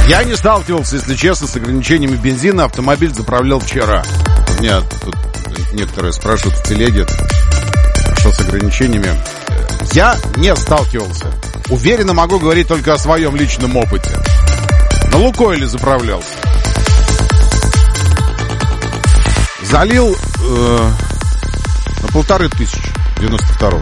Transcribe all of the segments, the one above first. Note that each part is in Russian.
Я не сталкивался, если честно, с ограничениями бензина. Автомобиль заправлял вчера. Меня тут некоторые спрашивают в телеге, что с ограничениями. Я не сталкивался. Уверенно могу говорить только о своем личном опыте. На Лукойле заправлялся. Залил на 1500 в 92-м.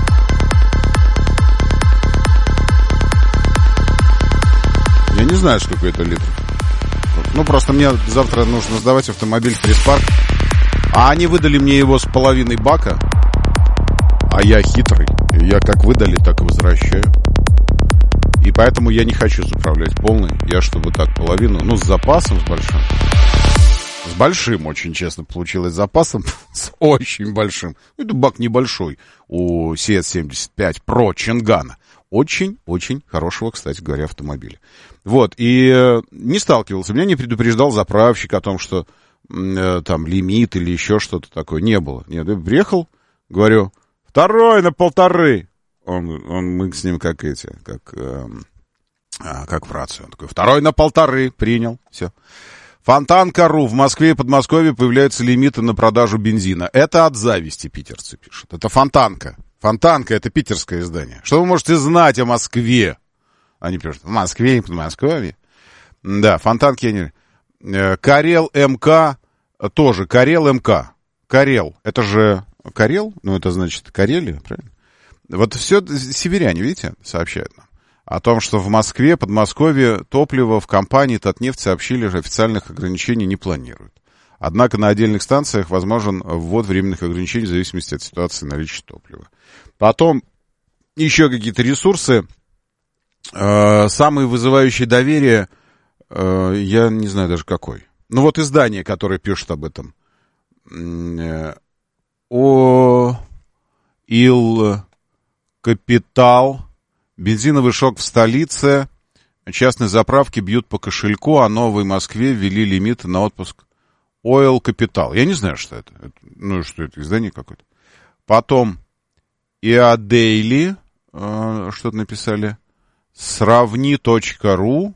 Я не знаю, сколько это литров. Ну, просто мне завтра нужно сдавать автомобиль в пресс-парк. А они выдали мне его с половиной бака. А я хитрый. Я как выдали, так и возвращаю. И поэтому я не хочу заправлять полный. Я чтобы так половину, ну, с запасом, с большим. С большим, очень честно, получилось. С запасом, с очень большим. Это бак небольшой у CS75 Pro Чингана. Очень-очень хорошего, кстати говоря, автомобиля. Вот, и не сталкивался. Меня не предупреждал заправщик о том, что там лимит или еще что-то такое. Не было. Нет, я приехал, говорю, 2 на 1,5. Мы с ним как эти, как в рацию. Он такой, 2 на 1,5. Принял, все. Фонтанка.ру. В Москве и Подмосковье появляются лимиты на продажу бензина. Это от зависти, питерцы пишут. Это Фонтанка. Фонтанка — это питерское издание. Что вы можете знать о Москве? Они пишут, в Москве и Подмосковье. Да, Фонтанки я не... Карел МК тоже. Карел МК. Карел. Это же Карел? Ну, это значит Карелия, правильно? Вот все северяне, видите, сообщают нам о том, что в Москве, Подмосковье топливо в компании Татнефть сообщили, что официальных ограничений не планируют. Однако на отдельных станциях возможен ввод временных ограничений в зависимости от ситуации наличия топлива. Потом еще какие-то ресурсы. Самый вызывающий доверие, я не знаю даже какой. Ну вот издание, которое пишет об этом. Ил Капитал. Бензиновый шок в столице. Частные заправки бьют по кошельку, а в Новой Москве ввели лимиты на отпуск. Oil Capital. Я не знаю, что это. Ну, что это, издание какое-то. Потом Иадейли, что-то написали. Сравни.ру.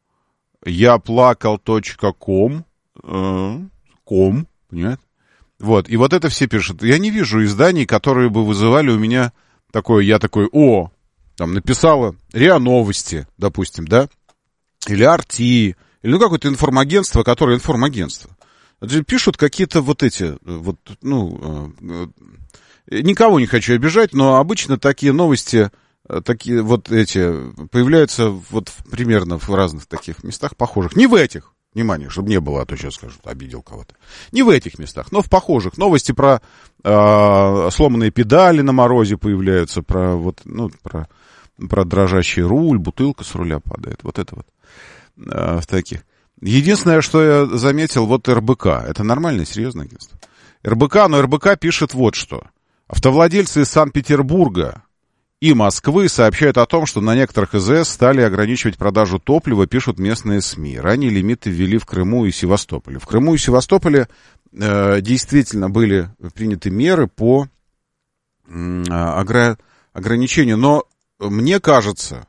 Яплакал.ком. Понимаете? Вот. И вот это все пишут. Я не вижу изданий, которые бы вызывали у меня такое, я такой, там написала РИА Новости, допустим, да? Или Арти. Или какое-то информагентство, которое информагентство. Пишут какие-то вот эти, вот, ну, никого не хочу обижать, но обычно такие новости, такие вот эти, появляются вот примерно в разных таких местах похожих. Не в этих, внимание, чтобы не было, а то сейчас скажут, обидел кого-то. Не в этих местах, но в похожих. Новости про сломанные педали на морозе появляются, про вот, ну, про дрожащий руль, бутылка с руля падает, вот это вот в таких. Единственное, что я заметил, вот РБК. Это нормальное, серьезное агентство. РБК, но РБК пишет вот что. Автовладельцы из Санкт-Петербурга и Москвы сообщают о том, что на некоторых ИЗС стали ограничивать продажу топлива, пишут местные СМИ. Ранее лимиты ввели в Крыму и Севастополе. В Крыму и Севастополе действительно были приняты меры по ограничению. Но мне кажется,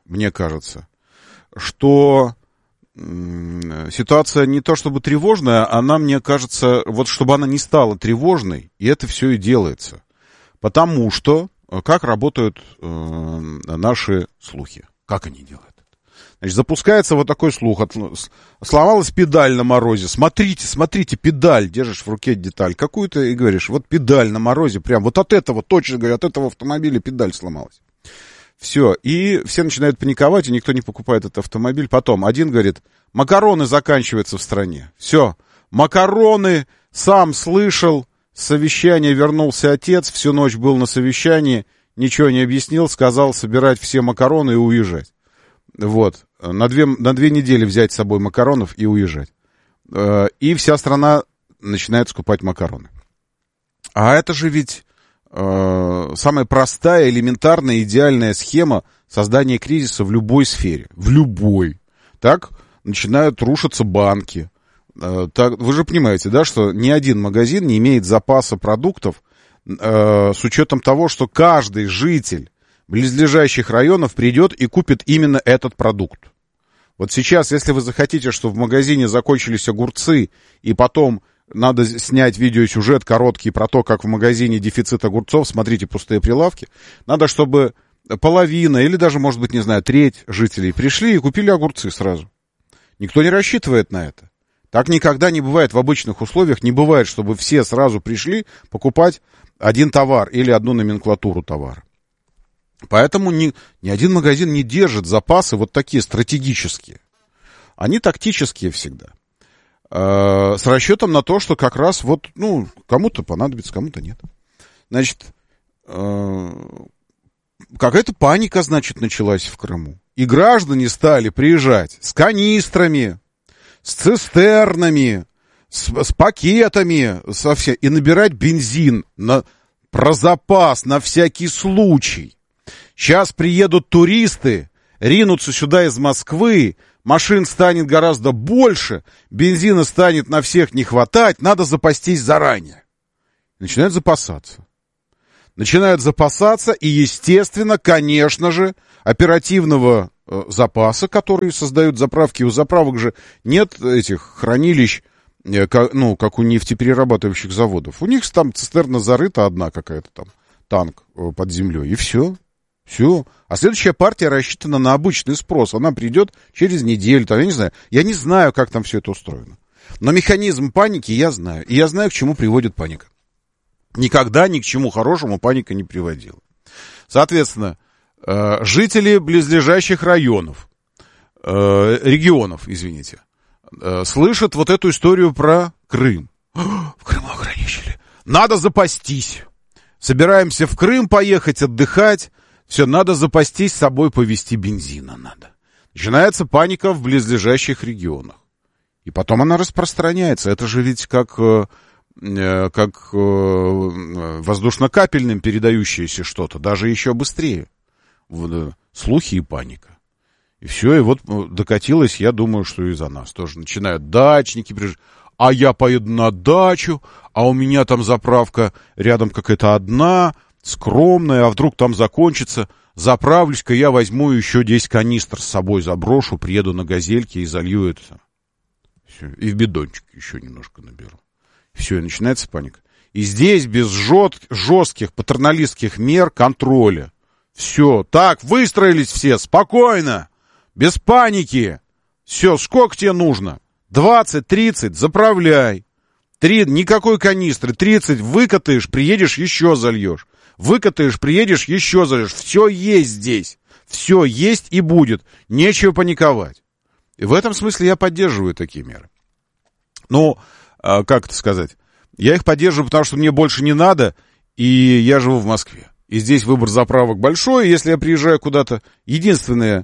что ситуация не то чтобы тревожная, она, мне кажется, вот чтобы она не стала тревожной, и это все и делается. Потому что, как работают наши слухи? Как они делают это? Значит, запускается вот такой слух. Сломалась педаль на морозе. Смотрите, педаль. Держишь в руке деталь какую-то и говоришь, вот педаль на морозе, прям вот от этого, точно говорю, от этого автомобиля педаль сломалась. Все, и все начинают паниковать, и никто не покупает этот автомобиль. Потом один говорит, макароны заканчиваются в стране. Все, макароны, сам слышал, с совещания вернулся отец, всю ночь был на совещании, ничего не объяснил, сказал собирать все макароны и уезжать. Вот, на 2 недели взять с собой макаронов и уезжать. И вся страна начинает скупать макароны. А это же ведь... самая простая, элементарная, идеальная схема создания кризиса в любой сфере. В любой. Так начинают рушиться банки. Так, вы же понимаете, да, что ни один магазин не имеет запаса продуктов с учетом того, что каждый житель близлежащих районов придет и купит именно этот продукт. Вот сейчас, если вы захотите, что в магазине закончились огурцы, и потом надо снять видеосюжет короткий про то, как в магазине дефицит огурцов, смотрите пустые прилавки, надо, чтобы половина или даже, может быть, не знаю, треть жителей пришли и купили огурцы сразу. Никто не рассчитывает на это. Так никогда не бывает в обычных условиях, не бывает, чтобы все сразу пришли покупать один товар или одну номенклатуру товара. Поэтому ни один магазин не держит запасы вот такие стратегические. Они тактические всегда. С расчетом на то, что как раз вот, ну, кому-то понадобится, кому-то нет. Значит, какая-то паника, значит, началась в Крыму. И граждане стали приезжать с канистрами, с цистернами, с пакетами, и набирать бензин про запас на всякий случай. Сейчас приедут туристы, ринутся сюда из Москвы, машин станет гораздо больше, бензина станет на всех не хватать, надо запастись заранее. Начинают запасаться. И, естественно, конечно же, оперативного запаса, который создают заправки. У заправок же нет этих хранилищ, ну, как у нефтеперерабатывающих заводов. У них там цистерна зарыта одна какая-то там, танк под землей, и все. Все. А следующая партия рассчитана на обычный спрос. Она придет через неделю. Там, я не знаю, как там все это устроено. Но механизм паники я знаю. И я знаю, к чему приводит паника. Никогда ни к чему хорошему паника не приводила. Соответственно, жители близлежащих регионов, слышат вот эту историю про Крым. В Крыму ограничили. Надо запастись. Собираемся в Крым поехать отдыхать. Все, надо запастись, с собой повезти бензина надо. Начинается паника в близлежащих регионах. И потом она распространяется. Это же ведь как воздушно-капельным передающееся что-то. Даже еще быстрее. Слухи и паника. И все, и вот докатилось, я думаю, что и за нас тоже. Начинают дачники приезжать. А я поеду на дачу, а у меня там заправка рядом какая-то одна, скромная, а вдруг там закончится. Заправлюсь-ка, я возьму еще 10 канистр с собой, заброшу, приеду на газельке и залью это. Все. И в бидончик еще немножко наберу. Все, и начинается паника. И здесь без жестких патерналистских мер контроля. Все, так, выстроились все, спокойно, без паники. Все, сколько тебе нужно? 20, 30, заправляй. Никакой канистры, 30 выкатаешь, приедешь, еще зальешь. Выкатаешь, приедешь, еще зальешь. Все есть здесь. Все есть и будет. Нечего паниковать. И в этом смысле я поддерживаю такие меры. Ну, как это сказать? Я их поддерживаю, потому что мне больше не надо, и я живу в Москве. И здесь выбор заправок большой. Если я приезжаю куда-то, единственный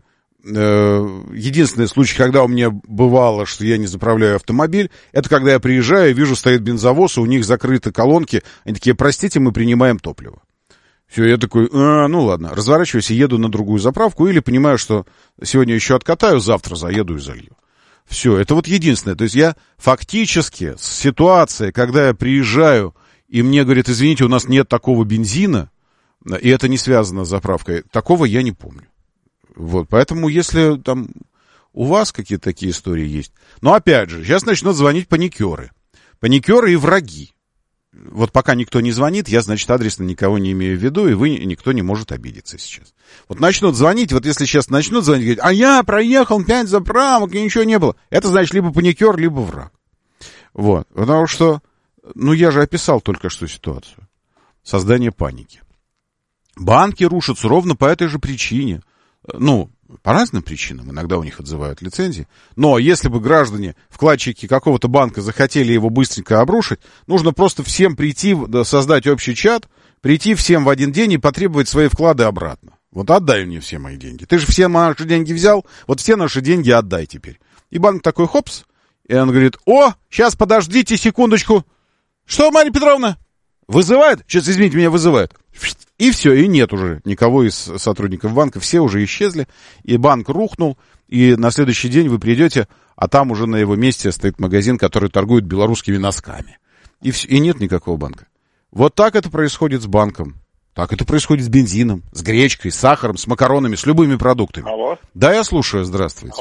случай, когда у меня бывало, что я не заправляю автомобиль, это когда я приезжаю, вижу, стоит бензовоз, и у них закрыты колонки. Они такие: простите, мы принимаем топливо. Все, я такой: ну ладно, разворачиваюсь и еду на другую заправку, или понимаю, что сегодня еще откатаю, завтра заеду и залью. Все, это вот единственное. То есть я фактически с ситуацией, когда я приезжаю, и мне говорят: извините, у нас нет такого бензина, и это не связано с заправкой, такого я не помню. Вот, поэтому если там у вас какие-то такие истории есть. Но опять же, сейчас начнут звонить паникеры. Паникеры и враги. Вот пока никто не звонит, я, значит, адресно никого не имею в виду, и никто не может обидеться сейчас. Вот начнут звонить, вот если сейчас начнут звонить, говорить: а я проехал 5 заправок, и ничего не было. Это, значит, либо паникер, либо враг. Вот, потому что, я же описал только что ситуацию. Создание паники. Банки рушатся ровно по этой же причине. По разным причинам. Иногда у них отзывают лицензии. Но если бы граждане, вкладчики какого-то банка захотели его быстренько обрушить, нужно просто всем прийти, создать общий чат, прийти всем в один день и потребовать свои вклады обратно. Вот отдай мне все мои деньги. Ты же все наши деньги взял, вот все наши деньги отдай теперь. И банк такой: хопс. И он говорит: о, сейчас подождите секундочку. Что, Марья Петровна? Вызывает? Сейчас, извините, меня вызывают. И все, и нет уже никого из сотрудников банка. Все уже исчезли, и банк рухнул. И на следующий день вы придете, а там уже на его месте стоит магазин, который торгует белорусскими носками. И нет никакого банка. Вот так это происходит с банком. Так это происходит с бензином, с гречкой, с сахаром, с макаронами, с любыми продуктами. Алло. Да, я слушаю, здравствуйте. Алло,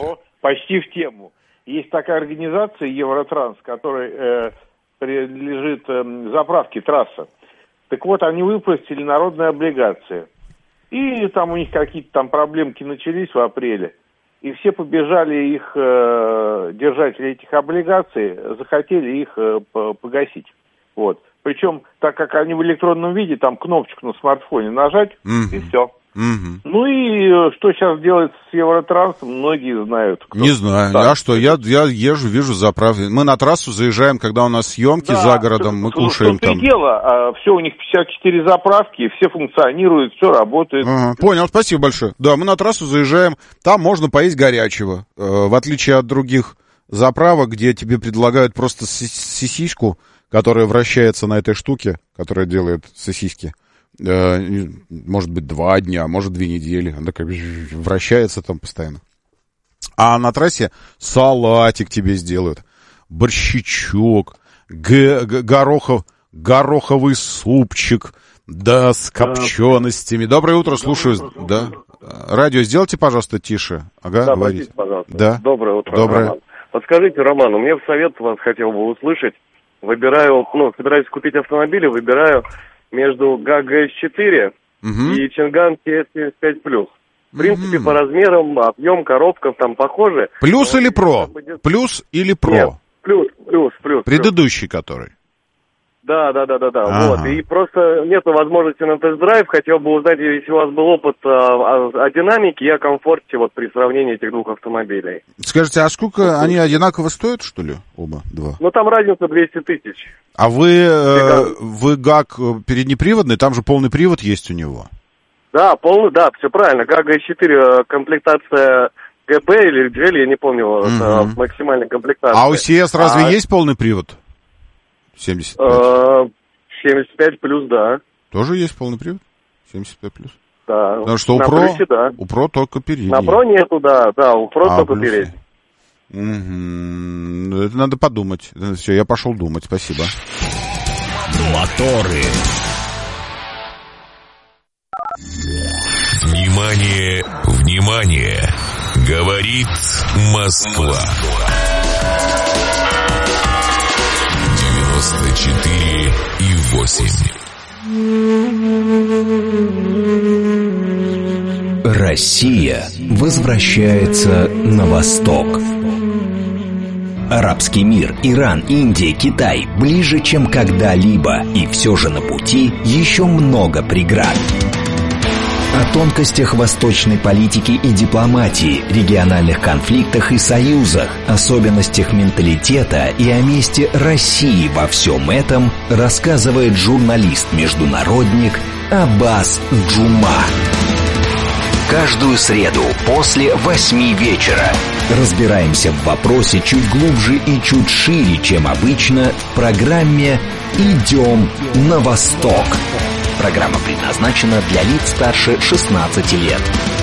почти в тему. Есть такая организация Евротранс, которой принадлежит заправке «Трасса». Так вот, они выпустили народные облигации. И там у них какие-то там проблемки начались в апреле. И все побежали их, держатели этих облигаций, захотели их погасить. Вот. Причем, так как они в электронном виде, там кнопочку на смартфоне нажать, и все. Ну и что сейчас делается с Евротрансом, многие знают. Не знаю. Да. Я езжу, вижу заправки. Мы на трассу заезжаем, когда у нас съемки за городом, мы кушаем там. Дело, все, у них 54 заправки, все функционируют, все работает. Понял, спасибо большое. Да, мы на трассу заезжаем, там можно поесть горячего. В отличие от других заправок, где тебе предлагают просто сосиску, которая вращается на этой штуке, которая делает сосиски. Может быть, 2 дня, может, 2 недели. Она как вращается там постоянно. А на трассе салатик тебе сделают, борщичок, гороховый супчик, да, с копченостями. Доброе утро, слушаю. Да. Радио сделайте, пожалуйста, тише. Ага, да, говорите, пожалуйста. Да. Доброе утро, Доброе. Роман. Подскажите, Роман, у меня в совет вас хотел бы услышать. Собираюсь купить автомобиль, выбираю между ГАЗ-4 и Чинган T75+. В принципе, по размерам, объем, коробкам там похожи. Плюс или про? Плюс или про? Нет, плюс. Предыдущий который? Да. Вот. И просто нет возможности на тест-драйв. Хотел бы узнать, если у вас был опыт о динамике и о комфорте вот при сравнении этих двух автомобилей. Скажите, а сколько они одинаково стоят, что ли, оба два? Ну, там разница 200 тысяч. А вы ГАК переднеприводный? Там же полный привод есть у него. Да, все правильно. ГАЗ-4 комплектация ГП или GL, я не помню, максимальная комплектация. А у CS разве есть полный привод? 75? 75 плюс, да. Тоже есть полный привод? 75 плюс? Да. Потому что у Про только передний. На Про нету, да, у Про только передний. Это надо подумать. Все, я пошел думать, спасибо. Моторы. Внимание! Говорит Москва. 94,8. Россия возвращается на восток. Арабский мир, Иран, Индия, Китай ближе, чем когда-либо, и все же на пути еще много преград. О тонкостях восточной политики и дипломатии, региональных конфликтах и союзах, особенностях менталитета и о месте России во всем этом рассказывает журналист-международник Аббас Джума. Каждую среду после 8 вечера разбираемся в вопросе чуть глубже и чуть шире, чем обычно, в программе «Идем на восток». Программа предназначена для лиц старше 16 лет.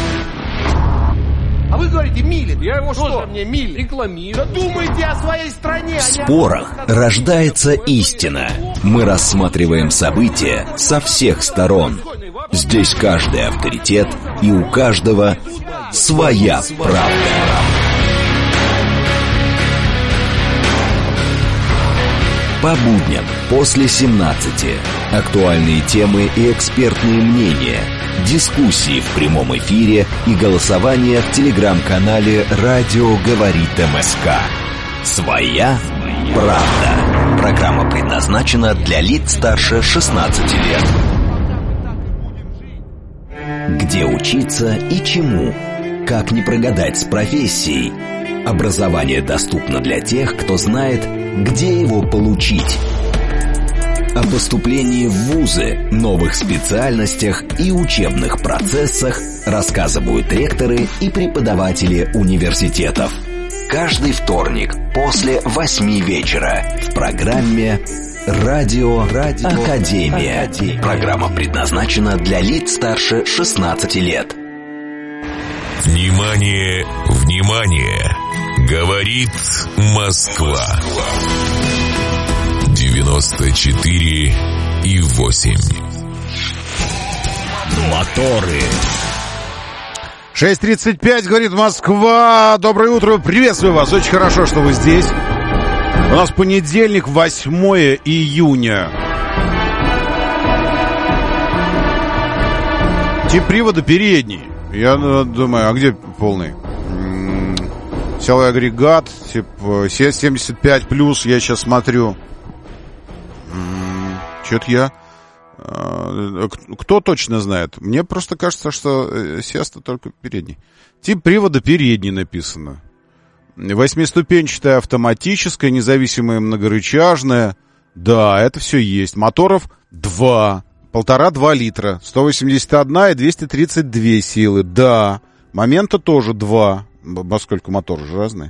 А вы говорите, Милин. Я его что? Мне Милин рекламирую. Да думайте о своей стране. В спорах рождается истина. Мы рассматриваем события со всех сторон. Здесь каждый авторитет, и у каждого своя правда. По будням после 17. Актуальные темы и экспертные мнения. Дискуссии в прямом эфире и голосование в телеграм-канале «Радио говорит МСК». Своя правда. Программа предназначена для лиц старше 16 лет. Где учиться и чему? Как не прогадать с профессией? Образование доступно для тех, кто знает, где его получить. О поступлении в вузы, новых специальностях и учебных процессах рассказывают ректоры и преподаватели университетов. Каждый вторник после 8 вечера в программе «Радио Академия». Программа предназначена для лиц старше 16 лет. Внимание! Говорит Москва. 94,8. Моторы. 6:35, говорит Москва. Доброе утро, приветствую вас. Очень хорошо, что вы здесь. У нас понедельник, 8 июня. Тип привода передний. Я думаю, а где полный? Силовой агрегат, тип 75+, я сейчас смотрю. Что-то я... Кто точно знает? Мне просто кажется, что Сеста только передний. Тип привода передний написано. 8-ступенчатая автоматическая, независимая многорычажная. Да, это все есть. Моторов 2. 1,5-2 литра. 181 и 232 силы. Да. Момента тоже 2. Поскольку моторы же разные.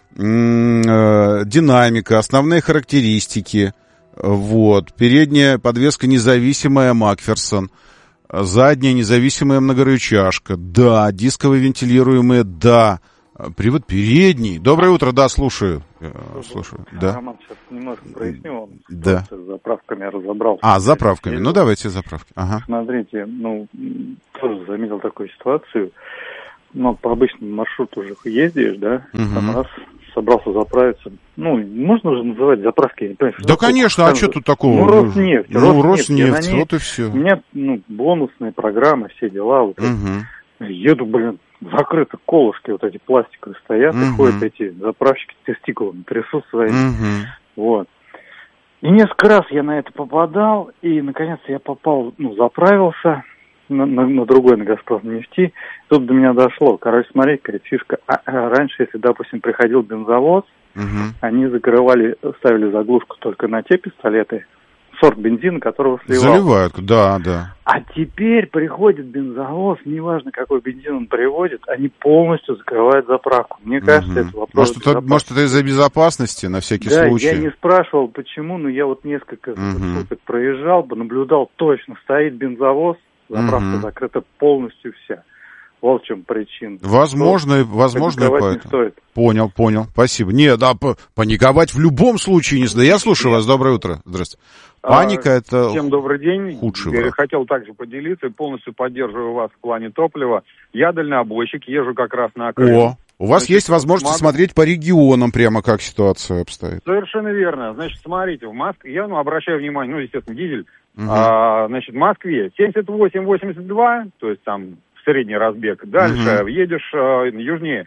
Динамика, основные характеристики. Вот. Передняя подвеска независимая Макферсон. Задняя независимая многорычажка. Да. Дисковые вентилируемые. Да. Привод передний. Доброе утро, да, слушаю. Слушаю. Да. Роман, сейчас немножко проясню вам. Да. С заправками разобрался. А, с заправками. Ну, давайте заправки. Ага. Смотрите, тоже заметил такую ситуацию. По обычному маршруту уже ездишь, да? Там раз собрался заправиться. Можно уже называть заправки, я не понимаю. Да, конечно, а что тут такого? Роснефть. Роснефть, вот и все. У меня, бонусные программы, все дела. Вот еду, закрыты колышки вот эти пластиковые стоят, и ходят эти заправщики тестикулами, трясут своими. Вот. И несколько раз я на это попадал, и наконец-то я попал, заправился на другой, на «Газпромнефти». Тут до меня дошло. Короче, смотри, какая фишка. Раньше, если, допустим, приходил бензовоз, они закрывали, ставили заглушку только на те пистолеты, сорт бензина, которого сливал. Заливают, да. А теперь приходит бензовоз, неважно, какой бензин он приводит, они полностью закрывают заправку. Мне кажется, это вопрос Может, это из-за безопасности, на всякий случай? Да, я не спрашивал, почему, но я вот несколько суток проезжал, наблюдал, точно стоит бензовоз, заправка закрыта полностью вся. Вот в чем причина. Возможно, и поэтому. Не стоит. Понял. Спасибо. Нет, паниковать в любом случае не стоит. Я слушаю вас. Доброе утро. Здравствуйте. Паника это всем добрый день. Худший Я враг. хотел также поделиться и полностью поддерживаю вас в плане топлива. Я дальнобойщик, езжу как раз на Крым. У вас есть возможность смотреть по регионам прямо, как ситуация обстоит. Совершенно верно. Значит, смотрите, в Москве, я обращаю внимание, естественно, дизель. В Москве 78-82, то есть там средний разбег. Дальше едешь южнее,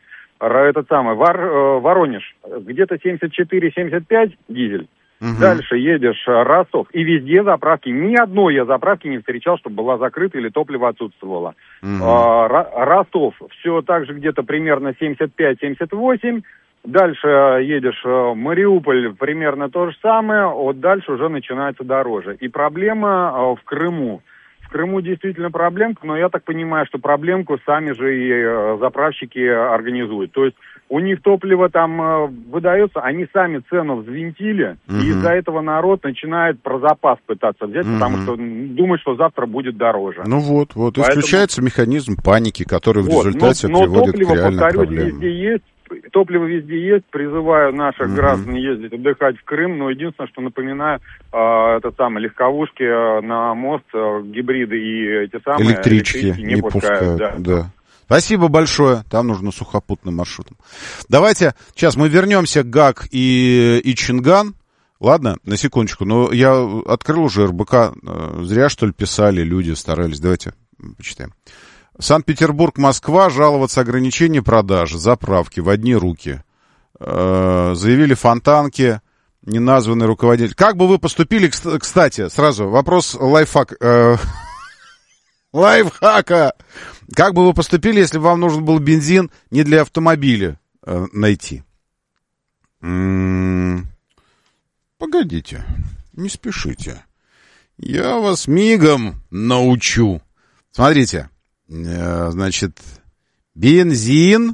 Воронеж, где-то 74-75 дизель. Дальше едешь Ростов, и везде заправки, ни одной я заправки не встречал, чтобы была закрыта или топливо отсутствовало. Ростов, все так же где-то примерно 75-78. Дальше едешь Мариуполь, примерно то же самое, вот дальше уже начинается дороже. И проблема в Крыму. В Крыму действительно проблемка, но я так понимаю, что проблемку сами же и заправщики организуют. То есть у них топливо там выдается, они сами цену взвинтили, и из-за этого народ начинает про запас пытаться взять, потому что думает, что завтра будет дороже. Ну вот. Поэтому... И включается механизм паники, который в результате приводит к реальным проблемам. Везде есть. Топливо везде есть, призываю наших граждан ездить отдыхать в Крым, но единственное, что напоминаю, легковушки на мост, гибриды и эти самые электрички не пускают. Да. Спасибо большое, там нужно сухопутным маршрутом. Давайте, сейчас мы вернемся к ГАК и Чинган. Ладно, на секундочку, но я открыл уже РБК, зря что ли писали, люди старались, давайте почитаем. Санкт-Петербург, Москва, жаловаться ограничение продажи, заправки в одни руки. Заявили фонтанки, неназванный руководитель. Как бы вы поступили, кстати, сразу вопрос лайфхака. Как бы вы поступили, если бы вам нужен был бензин не для автомобиля найти? Погодите, не спешите. Я вас мигом научу. Смотрите. Значит, бензин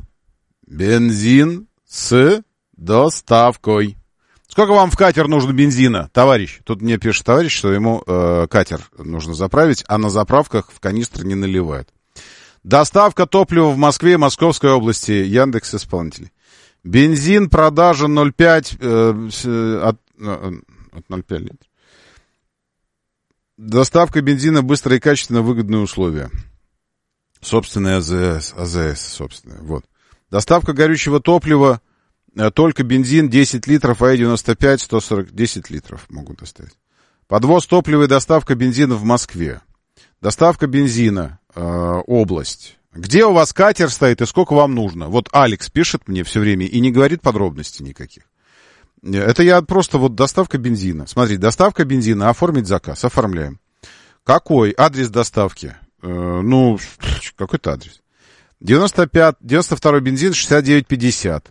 с доставкой. Сколько вам в катер нужно бензина, товарищ? Тут мне пишет товарищ, что ему катер нужно заправить, а на заправках в канистры не наливают. Доставка топлива в Москве и Московской области. Яндекс исполнитель. Бензин, продажа 0,5 от 0,5 литров. Доставка бензина быстро и качественно, выгодные условия. Собственная АЗС, собственная. Вот. Доставка горючего топлива, только бензин 10 литров, АЭ-95, 140, 10 литров могут доставить. Подвоз топлива и доставка бензина в Москве. Доставка бензина, область. Где у вас катер стоит и сколько вам нужно? Вот Алекс пишет мне все время и не говорит подробностей никаких. Это я просто вот доставка бензина. Смотрите, доставка бензина, оформить заказ, оформляем. Какой адрес доставки? Какой-то адрес. 92-й бензин 69,50.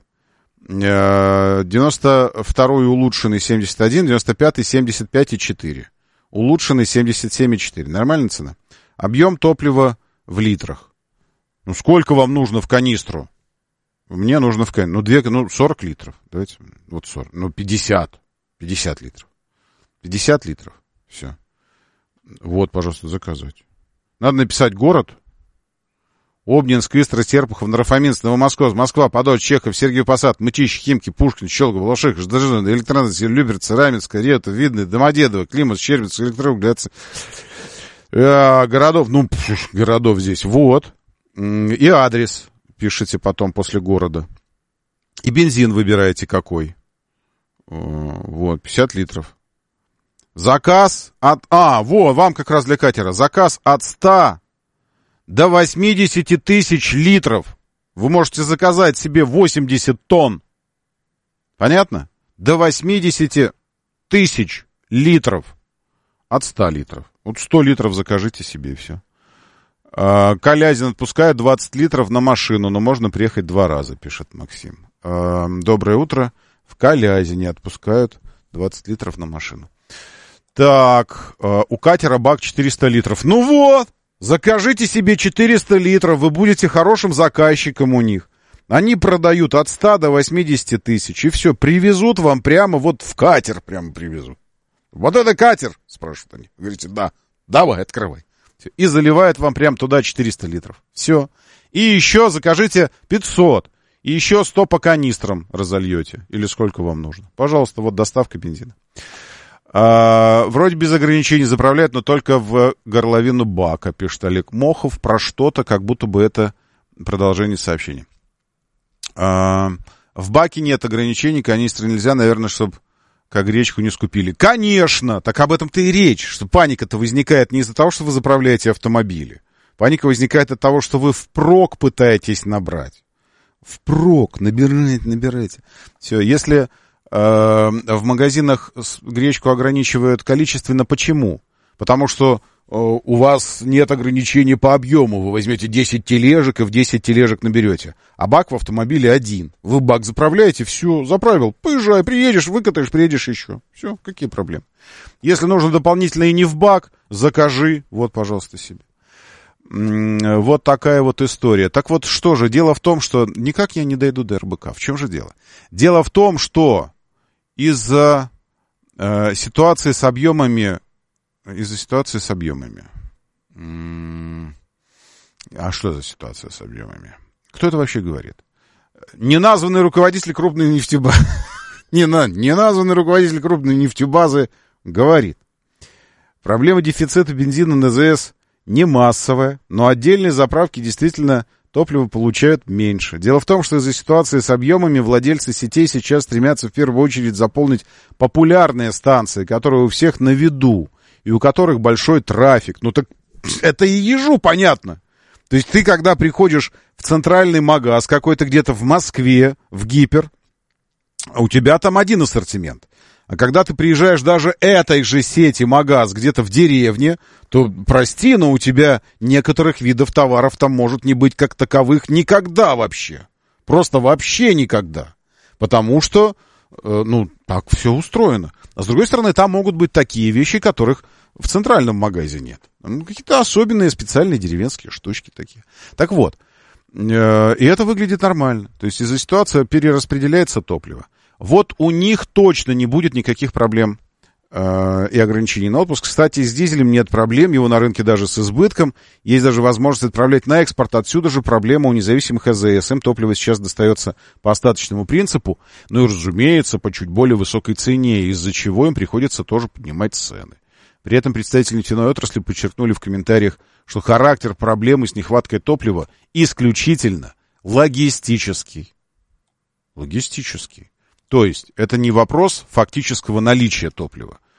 92-й улучшенный 71, 95-й 75,4. Улучшенный 77,4. Нормальная цена? Объем топлива в литрах. Ну, сколько вам нужно в канистру? Мне нужно в канистру. 40 литров. Давайте, вот 40. 50. 50 литров. 50 литров. Все. Вот, пожалуйста, заказывайте. Надо написать город. Обнинск, Истра, Серпухов, Нарфаминск, Новомосковск, Москва, Подольск, Чехов, Сергиев Посад, Мытищи, Химки, Пушкин, Щелково, Балаших, Ждажин, Электроновцы, Люберцы, Раменское, Рето, Видное, Домодедово, Климов, Щербиц, Электроугляцы. Городов, городов здесь. Вот. И адрес пишите потом после города. И бензин выбираете какой. Вот, 50 литров. Заказ от... вам как раз для катера. Заказ от 100 до 80 тысяч литров. Вы можете заказать себе 80 тонн. Понятно? До 80 тысяч литров. От 100 литров. Вот 100 литров закажите себе и все. Калязин отпускает 20 литров на машину, но можно приехать 2 раза, пишет Максим. Доброе утро. В Калязине отпускают 20 литров на машину. Так, у катера бак 400 литров. Ну вот, закажите себе 400 литров, вы будете хорошим заказчиком у них. Они продают от 100 до 80 тысяч, и все, привезут вам прямо вот в катер, прямо привезут. Вот это катер, спрашивают они. Говорите, да, давай, открывай. И заливают вам прям туда 400 литров. Все. И еще закажите 500. И еще 100 по канистрам разольете. Или сколько вам нужно. Пожалуйста, вот доставка бензина. Вроде без ограничений заправляют, но только в горловину бака, пишет Олег Мохов. Про что-то, как будто бы это продолжение сообщения. В баке нет ограничений, канистры нельзя, наверное, чтобы... как гречку не скупили. Конечно! Так об этом-то и речь, что паника-то возникает не из-за того, что вы заправляете автомобили. Паника возникает от того, что вы впрок пытаетесь набрать. Впрок, набирайте. Все, если в магазинах гречку ограничивают количественно, почему? Потому что у вас нет ограничений по объему. Вы возьмете 10 тележек и в 10 тележек наберете. А бак в автомобиле один. Вы бак заправляете, все, заправил. Поезжай, приедешь, выкатаешь, приедешь еще. Все, какие проблемы? Если нужно дополнительно и не в бак, закажи. Вот, пожалуйста, себе. Вот такая вот история. Так вот, что же? Дело в том, что никак я не дойду до РБК. В чем же дело? Дело в том, что из-за ситуации с объемами... Из-за ситуации с объемами. А что за ситуация с объемами? Кто это вообще говорит? Неназванный руководитель крупной нефтебазы. Неназванный руководитель крупной нефтебазы говорит. Проблема дефицита бензина на ЗС не массовая, но отдельные заправки действительно топливо получают меньше. Дело в том, что из-за ситуации с объемами владельцы сетей сейчас стремятся в первую очередь заполнить популярные станции, которые у всех на виду. И у которых большой трафик. Ну так это и ежу понятно. То есть ты, когда приходишь в центральный магаз какой-то где-то в Москве, в Гипер, у тебя там один ассортимент. А когда ты приезжаешь даже этой же сети магаз где-то в деревне, то, прости, но у тебя некоторых видов товаров там может не быть как таковых никогда вообще. Просто вообще никогда. Потому что, так все устроено. А с другой стороны, там могут быть такие вещи, которых в центральном магазе нет. Какие-то особенные специальные деревенские штучки такие. Так вот, и это выглядит нормально. То есть из-за ситуации перераспределяется топливо. Вот у них точно не будет никаких проблем и ограничений на отпуск. Кстати, с дизелем нет проблем, его на рынке даже с избытком. Есть даже возможность отправлять на экспорт. Отсюда же проблема у независимых АЗС. Им топливо сейчас достается по остаточному принципу, ну и, разумеется, по чуть более высокой цене, из-за чего им приходится тоже поднимать цены. При этом представители нефтяной отрасли подчеркнули в комментариях, что характер проблемы с нехваткой топлива исключительно логистический. Логистический. То есть это не вопрос фактического наличия топлива,